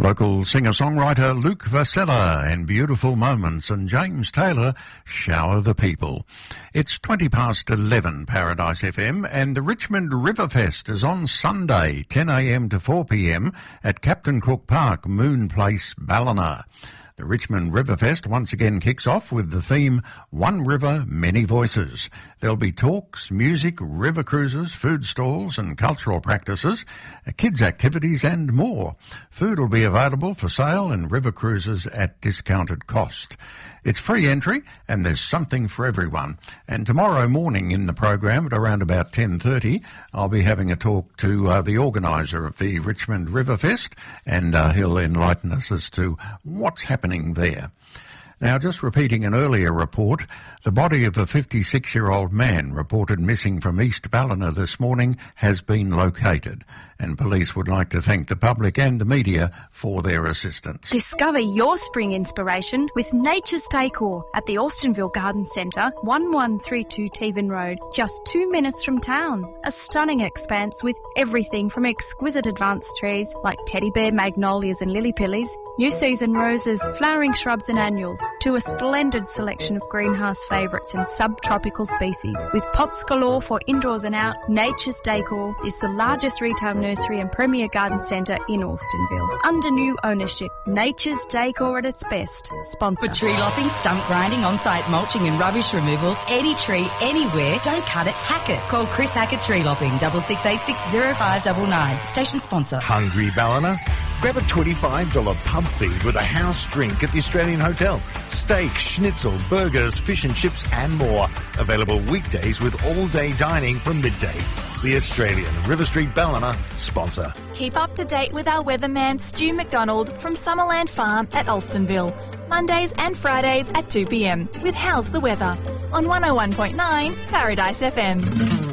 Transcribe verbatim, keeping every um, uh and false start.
Local singer-songwriter Luke Vasella and Beautiful Moments and James Taylor shower the people. It's twenty past eleven, Paradise F M, and the Richmond Riverfest is on Sunday, ten a m to four p m at Captain Cook Park, Moon Place, Ballina. The Richmond Riverfest once again kicks off with the theme One River, Many Voices. There'll be talks, music, river cruises, food stalls and cultural practices, kids' activities and more. Food will be available for sale and river cruises at discounted cost. It's free entry and there's something for everyone. And tomorrow morning in the program at around about ten thirty, I'll be having a talk to uh, the organiser of the Richmond Riverfest, and uh, he'll enlighten us as to what's happening there. Now, just repeating an earlier report, the body of a fifty-six-year-old man reported missing from East Ballina this morning has been located, and police would like to thank the public and the media for their assistance. Discover your spring inspiration with Nature's Decor at the Austinville Garden Centre, eleven thirty-two Tevan Road, just two minutes from town. A stunning expanse with everything from exquisite advanced trees like teddy bear, magnolias and lily-pillies, new season roses, flowering shrubs and annuals, to a splendid selection of greenhouse favourites and subtropical species. With pots galore for indoors and out, Nature's Decor is the largest retail nursery and premier garden centre in Austinville. Under new ownership, Nature's Decor at its best. Sponsor. For tree lopping, stump grinding, on-site mulching and rubbish removal, any tree, anywhere, don't cut it, hack it. Call Chris Hackett Tree Lopping, six six eight six zero five nine nine. Station sponsor. Hungry Ballina? Grab a twenty-five dollars pub feed with a house drink at the Australian Hotel. Steak, schnitzel, burgers, fish and chips and more. Available weekdays with all-day dining from midday. The Australian, River Street Ballina, sponsor. Keep up to date with our weatherman Stu McDonald from Summerland Farm at Alstonville. Mondays and Fridays at two p m with How's the Weather on one oh one point nine Paradise F M.